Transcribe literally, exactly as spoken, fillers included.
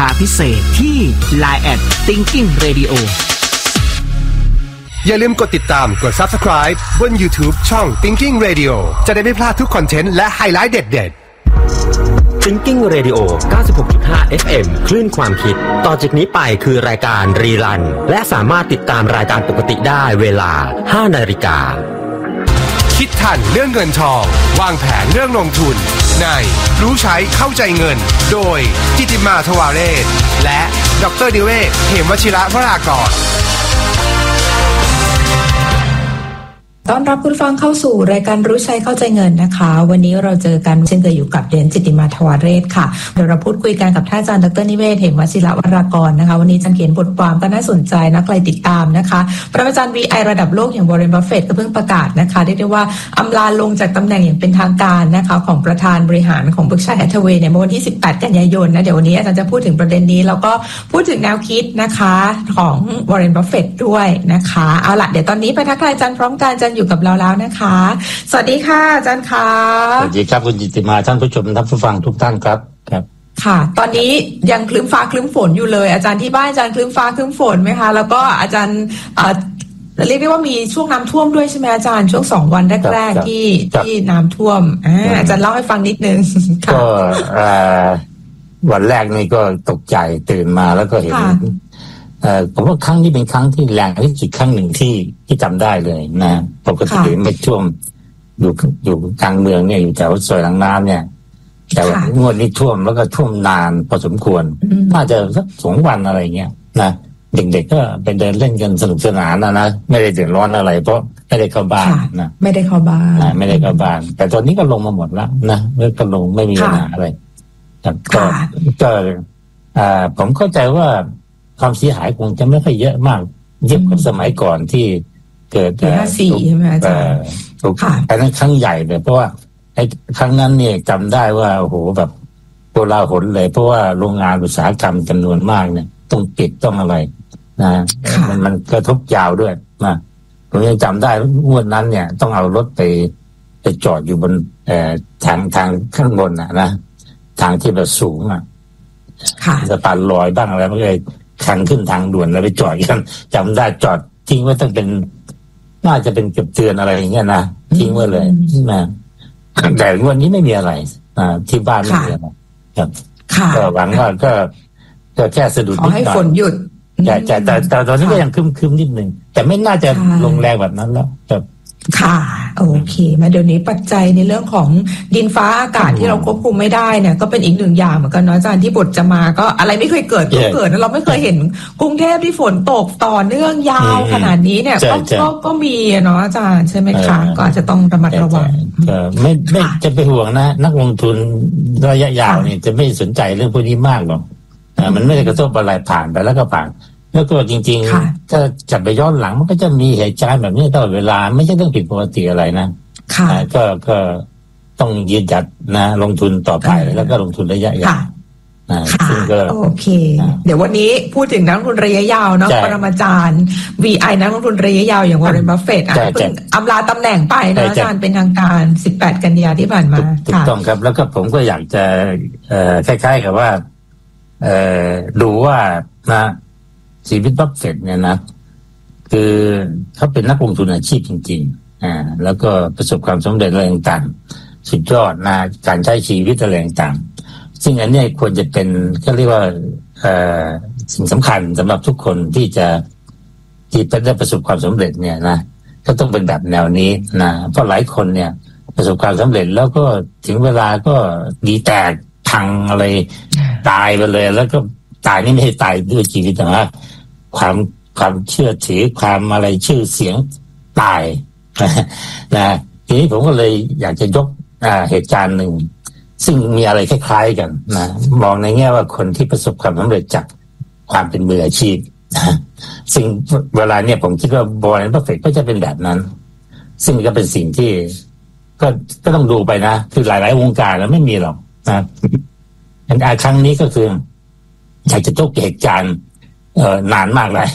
าพิเศษที่ ไลน์ แอท Thinking Radio อย่าลืมกดติดตามกด Subscribe บน YouTube ช่อง Thinking Radio จะได้ไม่พลาดทุกคอนเทนต์และไฮไลท์เด็ดๆ Thinking Radio เก้าสิบหกจุดห้า เอฟ เอ็ม คลื่นความคิดต่อจากนี้ไปคือรายการรีรันและสามารถติดตามรายการปกติได้เวลา ห้านาฬิกาคิดทันเรื่องเงินทองวางแผนเรื่องลงทุนในรู้ใช้เข้าใจเงินโดยจิติมาทวาเรศและดร.ดิเวศเหมวชิระวรากรต้อนรับคุณฟังเข้าสู่รายการรู้ใช้เข้าใจเงินนะคะวันนี้เราเจอกันเช่นเคยอยู่กับเดนจิติมาทวาเรศค่ะเดี๋ยวเราพูดคุยกันกับท่านอาจารย์ดร.นิเวศเหมวชิระวรากรนะคะวันนี้อาจารย์เขียนบทความก็น่าสนใจนะใครติดตามนะคะปรมาจารย์ วี ไอ ระดับโลกอย่างวอร์เรน บัฟเฟตต์ก็เพิ่งประกาศนะคะเรียกได้ว่าอำลาลงจากตำแหน่งอย่างเป็นทางการนะคะของประธานบริหารของ Berkshire Hathaway เนี่ยเมื่อวันที่สิบแปดกันยายนนะเดี๋ยววันนี้อาจารย์จะพูดถึงประเด็นนี้แล้วก็พูดถึงแนวคิดนะคะของวอร์เรน บัฟเฟตต์ด้วยนะคะเอาล่ะเดี๋ยวตอนนี้ไปทักทายอาจารย์พร้อมกันอาจารย์อยู่กับเราแล้วนะคะสวัสดีค่ะอาจารย์ค่ะสวัสดีครับคุณจิติมาท่านผู้ชมท่านผู้ฟังทุกท่านครับครับค่ะตอนนี้ยังคลึ้มฟ้าคลึ้มฝนอยู่เลยอาจารย์ที่บ้านอาจารย์คลึ้มฟ้าคลึ้มฝนไหมคะแล้วก็อาจารย์เรียกได้ว่ามีช่วงน้ำท่วมด้วยใช่ไหมอาจารย์ช่วงสองวันแรกๆที่ที่น้ำท่วมอ่าอาจารย์เล่าให้ฟังนิดนึงก็วันแรกนี่ก็ตกใจตื่นมาแล้วก็เห็นผมว่าครั้งนี้เป็นครั้งที่แรงที่สุดครั้งหนึ่งที่ที่จำได้เลยนะปกติไม่ท่วมอยู่อยู่กลางเมืองเนี่ยอยู่แถวซอยหลังน้ำเนี่ยแต่ว่างวดนี้ท่วมแล้วก็ท่วมนานพอสมควรน่าจะสักสองวันอะไรเงี้ยนะเด็กๆก็ไปเดินเล่นกันสนุกสนานนะนะไม่ได้เดือดร้อนอะไรเพราะไม่ได้เข้าบ้านนะไม่ได้เข้าบ้านไม่ได้เข้าบ้านแต่ตอนนี้ก็ลงมาหมดแล้วนะแล้วก็ลงไม่มีปัญหาอะไรก็ก็ผมเข้าใจว่าความเสียหายคงจะไม่ค่อยเยอะมากเยอะกว่าสมัยก่อนที่เกิดปีห้าสี่ใช่ไหมอาจารย์อันนั้นครั้งใหญ่เลยเพราะว่าไอ้ครั้งนั้นเนี่ยจำได้ว่าโอ้โหแบบโกลาหลเลยเพราะว่าโรงงานอุตสาหกรรมจำนวนมากเนี่ยต้องปิดต้องอะไรนะมันมันกระทบยาวด้วยนะผมยังจำได้งวดนั้นเนี่ยต้องเอารถไปไปจอดอยู่บนเอ่อทางทางข้างบนนะนะทางที่แบบสูงอ่ะสะพานลอยบ้างอะไรไม่เคยทางขึ้นทางด่วนแล้วไปจอดกันจำได้จอดทิ้งไว้ตั้งเป็นน่าจะเป็นเกือบเตือนอะไรอย่างเงี้ยนะทิ้งไว้เลยนะแต่วันนี้ไม่มีอะไรอ่าที่บ้านไม่มีอะไรครับก็หวังว่าก็ก็แค่สะดุดนิดหน่อยขอให้ฝนหยุดแต่แต่แต่แต่ตอนนี้ก็ยังคึมๆนิดนึงแต่ไม่น่าจะลงแรงแบบนั้นแล้วครับค่ะโอเคมาเดี๋ยวนี้ปัจจัยในเรื่องของดินฟ้าอากาศที่เราควบคุมไม่ได้เนี่ยก็เป็นอีกหนึ่งอย่างเหมือนกันเนาะอาจารย์ที่บทจะมาก็อะไรไม่เคยเกิดก็เกิดนะเราไม่เคยเห็นกรุงเทพที่ฝนตกต่อเนื่องยาวขนาดนี้เนี่ยก็ก็ก็มีเนาะอาจารย์ใช่ไหมคะก็อาจจะต้องระมัดระวังไม่ไม่จะไปห่วงนะนักลงทุนระยะยาวเนี่ยจะไม่สนใจเรื่องพวกนี้มากหรอกมันไม่ได้กระทบอะไรผ่านไปแล้วก็ผ่านแล้วก็จริงๆถ้าจับไปย้อนหลังมันก็จะมีเหตุการณ์แบบนี้ตลอดเวลาไม่ใช่เรื่องผิดปกติอะไรนะก็ก็ต้องยืนหยัดนะลงทุนต่อไปแล้วก็ลงทุนระยะยาวซึ่งก็โอเคเดี๋ยววันนี้พูดถึงนักลงทุนระยะยาวเนาะปรมาจารย์ วี ไอ นักลงทุนระยะยาวอย่างวอร์เรน บัฟเฟตต์อ่ะเพิ่งอำลาตำแหน่งไปนะอาจารย์เป็นทางการสิบแปดกันยายนที่ผ่านมาถูกต้องครับแล้วก็ผมก็อยากจะคล้ายๆกับว่าดูว่านะชีวิตบัฟเฟตต์เนี่ยนะคือเขาเป็นนักลงทุนอาชีพจริงๆอ่าแล้วก็ประสบความสำเร็จอะไรต่างๆสุดยอดนะการใช้ชีวิตอะไรต่างๆซึ่งอันนี้ควรจะเป็นก็เรียกว่าเอ่อสิ่งสำคัญสำหรับทุกคนที่จะที่ได้ประสบความสำเร็จเนี่ยนะก็ต้องเป็นแบบแนวนี้นะเพราะหลายคนเนี่ยประสบความสำเร็จแล้วก็ถึงเวลาก็ดีแตกพังอะไรตายไปเลยแล้วก็ตายนี่ไม่ใช่ตายด้วยชีวิตนะความความเชื่อถือความอะไรชื่อเสียงตายนะทีนี้ผมก็เลยอยากจะยกเหตุการณ์หนึ่งซึ่งมีอะไรคล้ายๆกันนะมองในแง่ว่าคนที่ประสบความสำเร็จจากความเป็นมืออาชีพนะซึ่งเวลาเนี่ยผมคิดว่าวอร์เรน บัฟเฟตต์ก็จะเป็นแบบนั้นซึ่งก็เป็นสิ่งที่ก็ก็ต้องดูไปนะคือหลายๆวงการแล้วไม่มีหรอกนะอันครั้งนี้ก็คืออยากจะยกเหตุการณ์เอ่อนานมากเลย